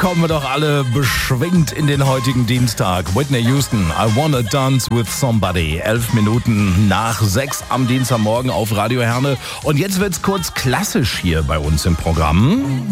kommen wir doch alle beschwingt in den heutigen Dienstag. Whitney Houston, I Wanna Dance with Somebody. 11 Minuten nach 6 am Dienstagmorgen auf Radio Herne. Und jetzt wird's kurz klassisch hier bei uns im Programm.